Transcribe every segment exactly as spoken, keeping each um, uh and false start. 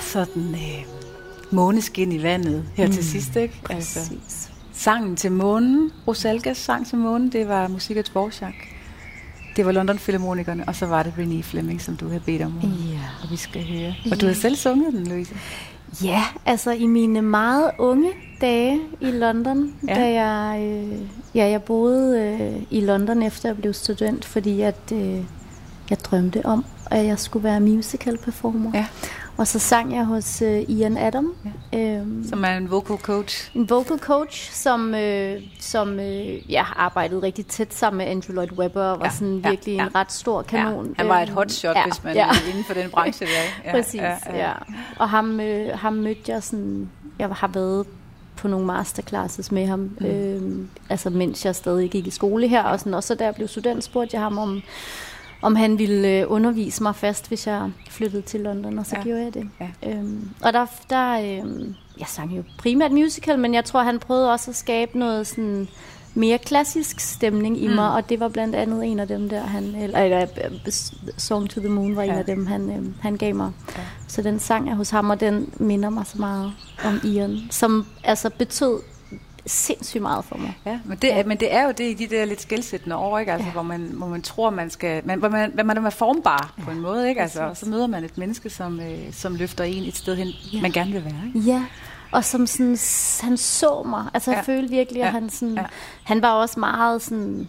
sådan øh, måneskin i vandet her mm. til sidst, ikke? Præcis. Altså, sangen til månen, Rosalgas sang til månen, det var musik af Dvorak. Det var London Philharmonikerne, og så var det Renée Fleming, som du havde bedt om, ja. og vi skal høre. Og ja. du har selv sunget den, Louise. Ja, altså i mine meget unge dage i London, ja. da jeg, øh, ja, jeg boede øh, i London efter jeg blev student, fordi at øh, jeg drømte om, at jeg skulle være musical performer. Ja. Og så sang jeg hos øh, Ian Adam. Ja. Øhm, som er en vocal coach. En vocal coach, som, øh, som øh, jeg har arbejdet rigtig tæt sammen med Andrew Lloyd Webber, og var ja. sådan virkelig ja. Ja. en ret stor kanon. Ja. Han var et hotshot, ja. hvis man ja. er inden for den branche. Der. Ja. Præcis, ja, ja. ja. Og ham, øh, ham mødte jeg sådan, jeg har været på nogle masterclasses med ham, mm. øh, altså mens jeg stadig gik i skole her, og, sådan, og så da jeg blev student, spurgte jeg ham om, om han ville undervise mig fast, hvis jeg flyttede til London, og så ja. gjorde jeg det. Ja. Øhm, og der, der øhm, jeg sang jo primært musical, men jeg tror, han prøvede også at skabe noget sådan mere klassisk stemning i mm. mig, og det var blandt andet en af dem der, han, eller, eller Song to the Moon var ja. en af dem, han, øhm, han gav mig. Ja. Så den sang jeg hos ham, og den minder mig så meget om Ian, som altså betød sindssygt meget for mig. Ja, men det, ja. men det er jo det i de der lidt skelsættende år, ikke? Altså, ja. hvor, man, hvor man tror, man skal... Man, hvor man, hvor man er formbar ja. på en måde, ikke? Altså, og så møder man et menneske, som, øh, som løfter en et sted hen, ja. man gerne vil være. Ikke? Ja, og som sådan... Han så mig. Altså, jeg ja. følte virkelig, at ja. han sådan... Ja. Han var også meget sådan...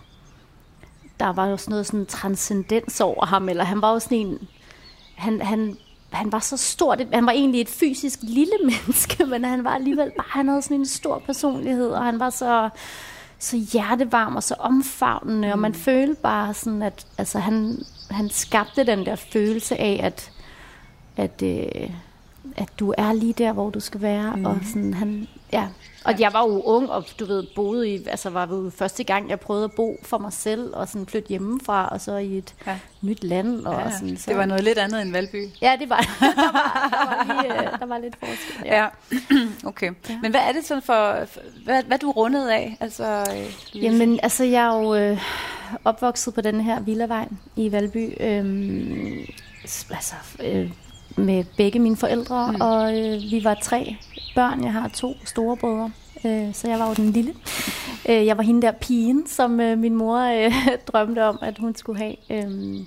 Der var jo sådan noget sådan transcendens over ham, eller han var jo sådan en... Han... han Han var så stor, han var egentlig et fysisk lille menneske, men han var alligevel bare, han havde sådan en stor personlighed, og han var så, så hjertevarm og så omfavnende, mm. og man følte bare sådan, at altså, han, han skabte den der følelse af, at, at, øh, at du er lige der, hvor du skal være, mm. og sådan, han, ja. Og jeg var jo ung, og du ved, boede i, altså var jo første gang, jeg prøvede at bo for mig selv, og sådan flytte hjemmefra, og så i et ja. nyt land. Og ja, sådan, så. Det var noget lidt andet end Valby. Ja, det var der var, der var, lige, der var lidt forskel. Ja, ja. Okay. Ja. Men hvad er det sådan for, hvad, hvad er du rundet af? Altså, Jamen, altså, jeg er jo øh, opvokset på den her villavej i Valby, øhm, altså, øh, med begge mine forældre, mm. og øh, vi var tre børn. Jeg har to store brødre, øh, så jeg var jo den lille. Øh, jeg var hende der pigen, som øh, min mor øh, drømte om, at hun skulle have. Øh,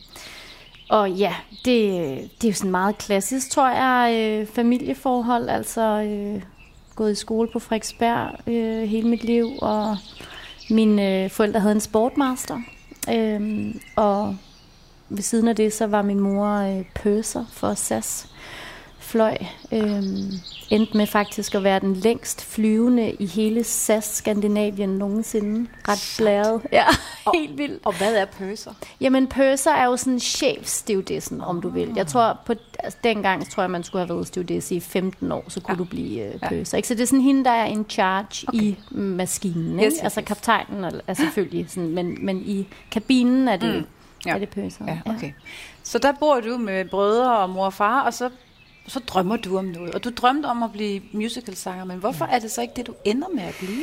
og ja, det, det er jo sådan meget klassisk, tror jeg, øh, familieforhold. Altså øh, gået i skole på Frederiksberg øh, hele mit liv, og mine øh, forældre havde en sportmaster. Øh, og ved siden af det, så var min mor øh, purser for S A S. Fløj. Øhm, endte med faktisk at være den længst flyvende i hele S A S Skandinavien nogensinde. Ret blæret. Ja, helt vildt. Og hvad er purser? Jamen, purser er jo sådan chefstewardessen, om du vil. Jeg tror, på altså, dengang tror jeg, man skulle have været stewardesse i femten år, så kunne ja. du blive øh, purser. Ja. Så det er sådan hende, der er in charge okay. i maskinen. Ikke? Yes, altså yes. kaptajnen er, er selvfølgelig sådan, men, men i kabinen er det... Mm. Ja. Er det pøser? Ja, okay. Ja. Så der bor du med brødre og mor og far, og så, så drømmer du om noget. Og du drømte om at blive musicalsanger, men hvorfor ja. er det så ikke det, du ender med at blive?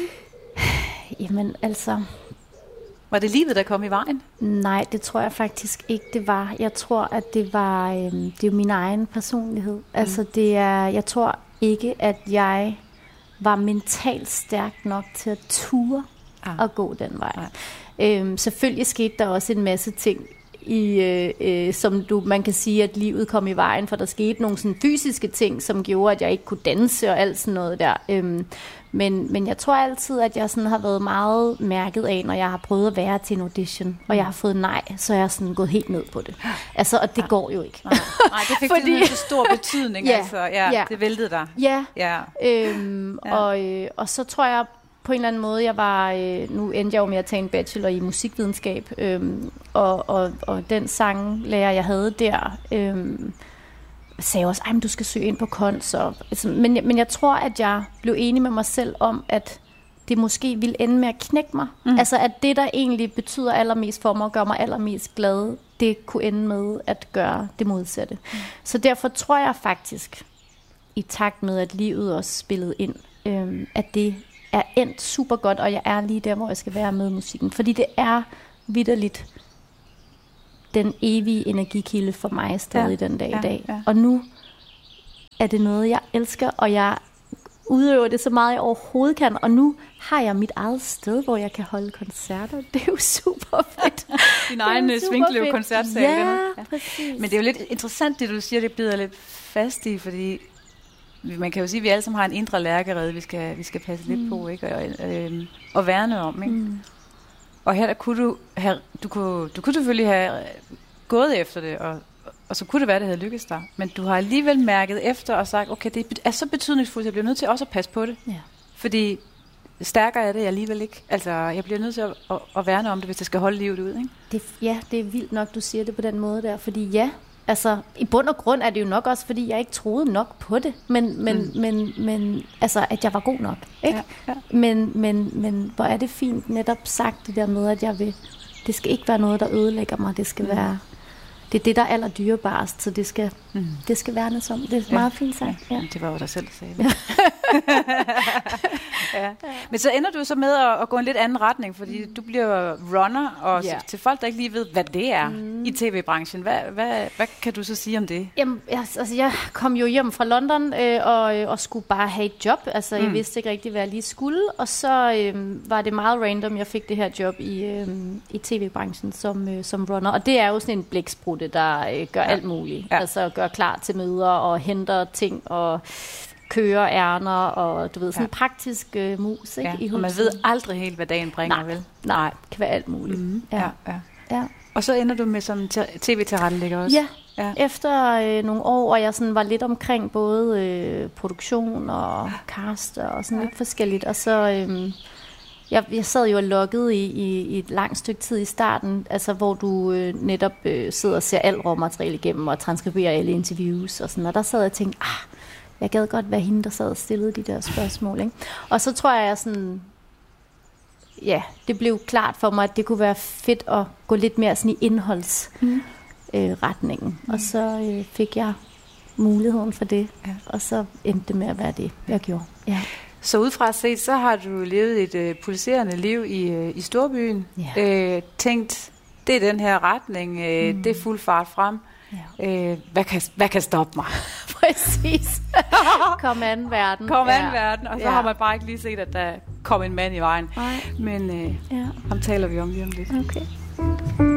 Jamen, altså... Var det livet, der kom i vejen? Nej, det tror jeg faktisk ikke, det var. Jeg tror, at det var øhm, det er min egen personlighed. Mm. Altså, det er... Jeg tror ikke, at jeg var mentalt stærk nok til at ture ah. og gå den vej. Ah. Øhm, selvfølgelig skete der også en masse ting, i, øh, øh, som du, man kan sige, at livet kom i vejen, for der skete nogle sådan fysiske ting, som gjorde, at jeg ikke kunne danse og alt sådan noget der. Øhm, men, men jeg tror altid, at jeg sådan har været meget mærket af, når jeg har prøvet at være til en audition, og jeg har fået nej, så er jeg sådan gået helt ned på det. Altså, og det ja. går jo ikke. Nej, nej det fik Fordi... det så stor betydning, ja, altså. Ja, ja. Det væltede dig. Ja, ja. Øhm, ja. Og, øh, og så tror jeg, på en eller anden måde, jeg var, øh, nu endte jeg jo med at tage en bachelor i musikvidenskab, øh, og, og, og den sanglærer, jeg havde der, øh, sagde også, at du skal søge ind på Kons. Og, altså, men, men jeg tror, at jeg blev enig med mig selv om, at det måske ville ende med at knække mig. Mm. Altså, at det, der egentlig betyder allermest for mig, og gør mig allermest glad, det kunne ende med at gøre det modsatte. Mm. Så derfor tror jeg faktisk, i takt med, at livet også spillede ind, øh, at det er endt super godt, og jeg er lige der, hvor jeg skal være med musikken. Fordi det er vitterligt den evige energikilde for mig stadig ja, den dag ja, i dag. Ja. Og nu er det noget, jeg elsker, og jeg udøver det så meget, jeg overhovedet kan. Og nu har jeg mit eget sted, hvor jeg kan holde koncerter. Det er jo super fedt. Din egen Svinkløv koncertsal. Ja, ja, præcis. Men det er jo lidt interessant, det du siger, det bider lidt fast i, fordi man kan jo sige, at vi alle sammen har en indre lærkerede, vi skal, vi skal passe mm. lidt på, ikke? Og, øh, og værne om, ikke? Mm. Og her der kunne du have, du kunne, du kunne selvfølgelig have gået efter det, og, og så kunne det være, det havde lykkes dig. Men du har alligevel mærket efter og sagt, okay, det er så betydningsfuldt, at jeg bliver nødt til også at passe på det. Ja. Fordi stærkere er det alligevel ikke. Altså, jeg bliver nødt til at, at, at værne om det, hvis det skal holde livet ud, ikke? Det, ja, det er vildt nok, du siger det på den måde der. Fordi ja, altså, i bund og grund er det jo nok også, fordi jeg ikke troede nok på det. Men, men, mm. men, men altså, at jeg var god nok, ikke? Ja, ja. Men, men, men hvor er det fint netop sagt det der med, at jeg vil, det skal ikke være noget, der ødelægger mig. Det skal mm. være, det er det, der er allerdyrebarest, så det skal, mm. det skal værnes om. Det er ja. meget fint sagt. Ja. Ja. Det var jo dig selv, der sagde det. ja. Men så ender du så med at, at gå en lidt anden retning, fordi mm. du bliver runner, og yeah. til folk, der ikke lige ved, hvad det er mm. i tv-branchen, hvad, hvad, hvad kan du så sige om det? Jamen, jeg, altså, jeg kom jo hjem fra London øh, og, og skulle bare have et job. Altså, jeg mm. vidste ikke rigtig, hvad jeg lige skulle, og så øh, var det meget random, jeg fik det her job i, øh, i tv-branchen som, øh, som runner, og det er jo sådan en blæksprutte, der øh, gør ja. alt muligt. Ja. Altså, gør klar til møder og henter ting og kører ærner og du ved, sådan en ja. praktisk øh, mus, ikke? Ja. I huset. Og man ved aldrig helt, hvad dagen bringer, nej, vel? Nej, det kan være alt muligt. Mm-hmm. Ja. Ja, ja. Ja. Og så ender du med som tv-tilrettelægger også? Ja, ja. Efter øh, nogle år, og jeg sådan var lidt omkring både øh, produktion og cast og sådan ja. lidt forskelligt, og så øh, jeg, jeg sad jo og loggede i, i, i et langt stykke tid i starten, altså hvor du øh, netop øh, sidder og ser alt råmateriale igennem og transkriberer alle interviews og sådan, og der sad jeg og tænkte, ah, jeg gad godt være hende, der sad og stillede de der spørgsmål, ikke? Og så tror jeg, jeg sådan, ja, det blev klart for mig, at det kunne være fedt at gå lidt mere sådan i indholdsretningen. Mm. Øh, retningen. mm. Og så øh, fik jeg muligheden for det, ja. og så endte det med at være det, jeg gjorde. Ja. Så udefra set, så har du levet et øh, pulserende liv i, øh, i storbyen. Ja. Øh, tænkt, det er den her retning, øh, mm. det er fuld fart frem. Ja. Øh, hvad, kan, hvad kan stoppe mig? Præcis. Kom an verden. Kom an ja. verden. Og så ja. har man bare ikke lige set, at der kom en mand i vejen. Nej. Men øh, ja. ham taler vi om lige om lidt. Okay.